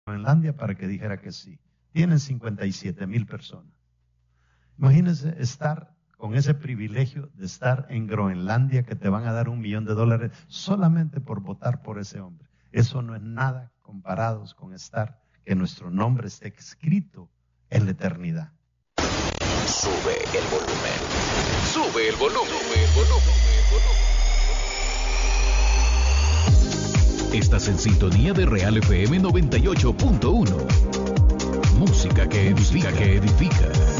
Groenlandia para que dijera que sí. Tienen 57,000 personas. Imagínense estar con ese privilegio de estar en Groenlandia, que te van a dar $1 millón solamente por votar por ese hombre. Eso no es nada comparados con estar, que nuestro nombre esté escrito en la eternidad. Sube el volumen. Sube el volumen. Estás en sintonía de Real FM 98.1. Música que edifica.